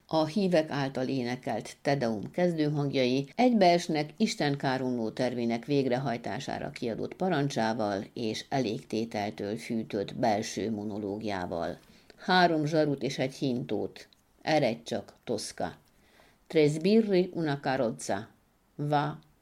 A hívek által énekelt Tedeum kezdőhangjai egybeesnek Isten káromló tervének végrehajtására kiadott parancsával és elégtételtől fűtött belső monológiával. 3 zsarut és egy hintót. Eredj csak, Tosca. Tre sbirri una carrozza. Va